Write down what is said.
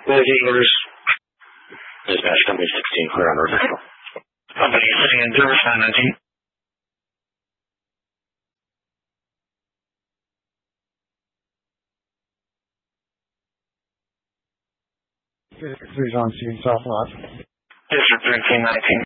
Orders. Dispatch Company 16, clear on Riverview. Company sitting in Riverside 19. 3's on scene, South Lot. District 1319.